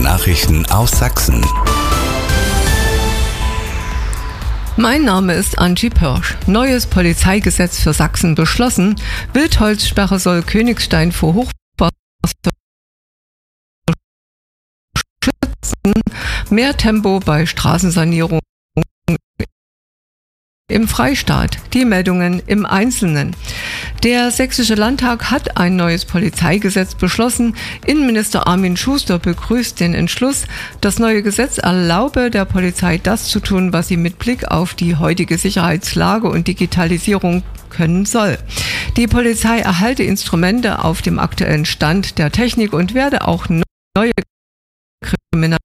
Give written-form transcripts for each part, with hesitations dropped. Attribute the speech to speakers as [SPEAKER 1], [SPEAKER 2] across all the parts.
[SPEAKER 1] Nachrichten aus Sachsen.
[SPEAKER 2] Mein Name ist Angie Pörsch. Neues Polizeigesetz für Sachsen beschlossen. Wildholzsperre soll Königstein vor Hochwasser schützen. Mehr Tempo bei Straßensanierung im Freistaat. Die Meldungen im Einzelnen. Der Sächsische Landtag hat ein neues Polizeigesetz beschlossen. Innenminister Armin Schuster begrüßt den Entschluss. Das neue Gesetz erlaube der Polizei, das zu tun, was sie mit Blick auf die heutige Sicherheitslage und Digitalisierung können soll. Die Polizei erhalte Instrumente auf dem aktuellen Stand der Technik und werde auch neue Kriminalität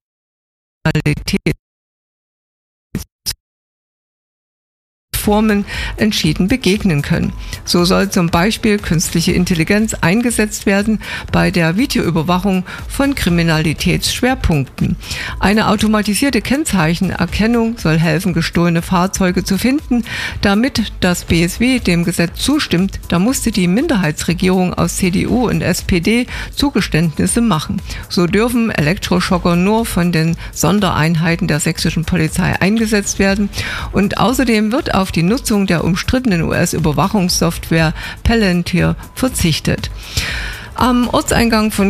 [SPEAKER 2] Formen entschieden begegnen können. So soll zum Beispiel künstliche Intelligenz eingesetzt werden bei der Videoüberwachung von Kriminalitätsschwerpunkten. Eine automatisierte Kennzeichenerkennung soll helfen, gestohlene Fahrzeuge zu finden. Damit das BSW dem Gesetz zustimmt, da musste die Minderheitsregierung aus CDU und SPD Zugeständnisse machen. So dürfen Elektroschocker nur von den Sondereinheiten der sächsischen Polizei eingesetzt werden und außerdem wird auf die Nutzung der umstrittenen US-Überwachungssoftware Palantir verzichtet. Am Ortseingang von